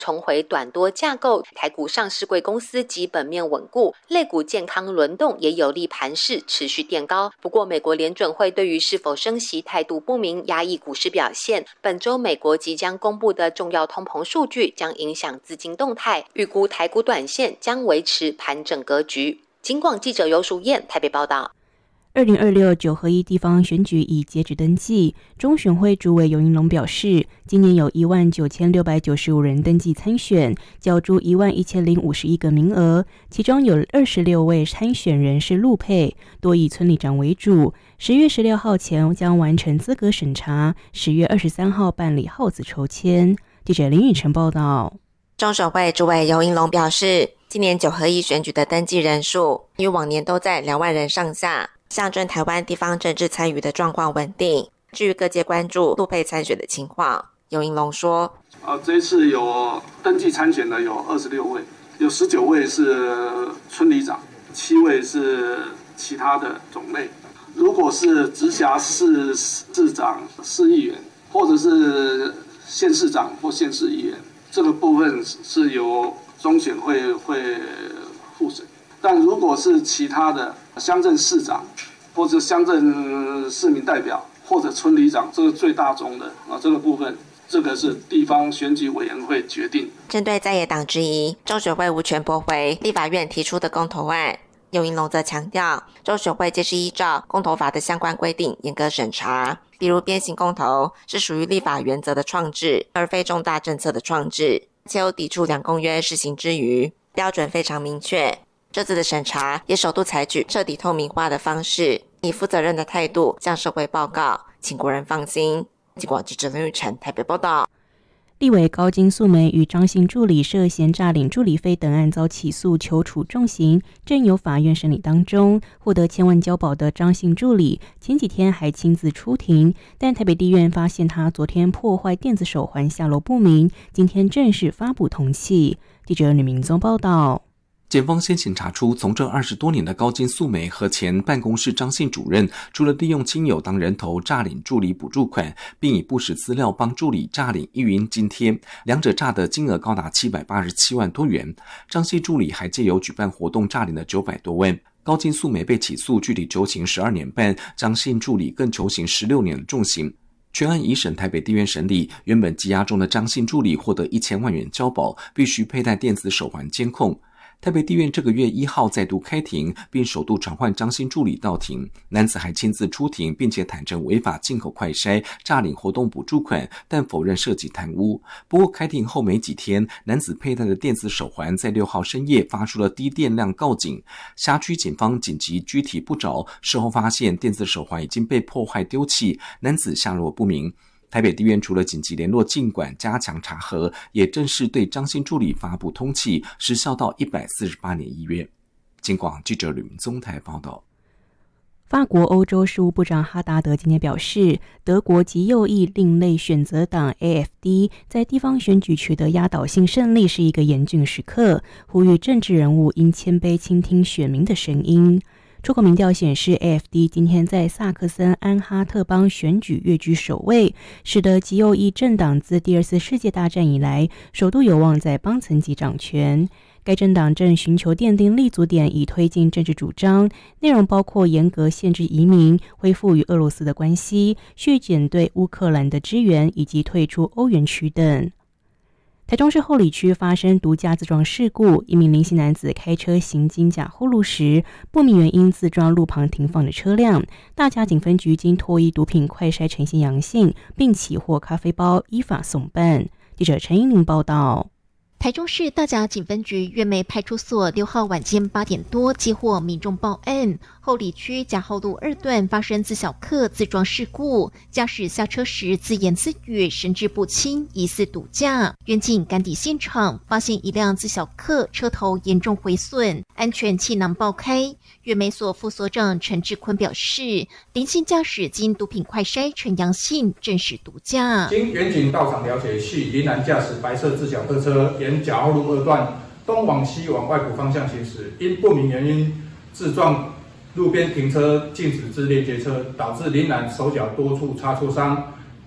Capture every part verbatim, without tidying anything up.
重回短多架构，台股上市柜公司基本面稳固，类股健康轮动，也有利盘势持续垫高。不过美国联准会对于是否升息态度不明，压抑股市表现。本周美国即将公布的重要通膨数据将影响资金动态，预估台股短线将维持盘整格局。警广记者游淑燕台北报道。 二零二六九合一地方选举已截止登记，中选会主委游盈隆表示，今年有一万九千六百九十五人登记参选，角逐一万一千零五十一个名额，其中有二十六位参选人是陆配，多以村里长为主。十月十六号前将完成资格审查，十月二十三号办理号子抽签。记者林宇晨报道。 中选会主委游盈隆表示，今年九合一选举的登记人数与往年都在两万人上下，象征台湾地方政治参与的状况稳定。至于各界关注陆配参选的情况，游盈隆说： 呃，这一次有登记参选的有二十六位，有十九位是村里长，七位是其他的种类。如果是直辖市市长、市议员，或者是县市长或县市议员，这个部分是由中选会会复审。但如果是其他的乡镇市长，或者乡镇市民代表，或者村里长，这个最大宗的啊，这个部分，这个是地方选举委员会决定。 针对在野党质疑中选会无权驳回立法院提出的公投案，游盈隆则强调，中选会皆是依照公投法的相关规定严格审查，比如鞭刑公投是属于立法原则的创制，而非重大政策的创制，且有抵触两公约施行之余，标准非常明确。这次的审查也首度采取彻底透明化的方式，以负责任的态度向社会报告，请国人放心。警广记者林玉成台北报道。 立委高金素梅与张姓助理涉嫌诈领助理费等案遭起诉，求处重刑，正由法院审理当中。获得千万交保的张姓助理前几天还亲自出庭，但台北地院发现他昨天破坏电子手环下落不明，今天正式发布通缉。记者吕明宗报道。 检方先前查出，从政二十多年的高金素梅和前办公室张姓主任，除了利用亲友当人头诈领助理补助款，并以不实资料帮助理诈领育婴津贴，两者诈的金额高达七百八十七万多元。张姓助理还借由举办活动诈领了九百多万。高金素梅被起诉，具体求刑十二年半，张姓助理更求刑十六年的重刑。全案一审台北地院审理，原本羁押中的张姓助理获得一千万元交保，必须佩戴电子手环监控。台北地院这个月一号再度开庭，并首度传唤张姓助理到庭。男子还亲自出庭，并且坦承违法进口快筛、诈领活动补助款，但否认涉及贪污。不过开庭后没几天，男子佩戴的电子手环在六号深夜发出了低电量告警，辖区警方紧急拘提不着，事后发现电子手环已经被破坏丢弃，男子下落不明。台北地院除了紧急联络禁管加强查核，也正式对张姓助理发布通缉，时效到一百四十八年一月。警广记者吕明宗台报道。 法国欧洲事务部长哈达德今天表示，德国极右翼另类选择党 A F D 在地方选举取得压倒性胜利是一个严峻时刻，呼吁政治人物应谦卑倾听选民的声音。出口民调显示 A F D 今天在萨克森安哈特邦选举跃居首位，使得极右翼政党自第二次世界大战以来首度有望在邦层级掌权。该政党正寻求奠定立足点，以推进政治主张，内容包括严格限制移民、恢复与俄罗斯的关系、削减对乌克兰的支援以及退出欧元区等。台中市后里区发生毒驾自撞事故，一名林姓男子开车行经甲后路时，不明原因自撞路旁停放的车辆。大甲警分局经脱衣毒品快筛呈现阳性，并起获咖啡包，依法送办。记者陈英玲报道。 台中市大甲警分局月眉派出所六号晚间八点多接获民众报案，后里区甲后路二段发生自小客自撞事故，驾驶下车时自言自语，神志不清，疑似毒驾。员警赶抵现场，发现一辆自小客车头严重毁损，安全气囊爆开。月眉所副所长陈志坤表示，林姓驾驶经毒品快筛呈阳性，证实毒驾。 经员警到场了解，系林男驾驶白色自小客车沿甲后路二段东往西往外埔方向行驶，因不明原因自撞路边停车禁止之连接车，导致林男手脚多处擦挫伤，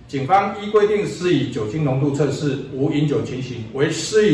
警方依规定施以酒精浓度测试无饮酒情形为施以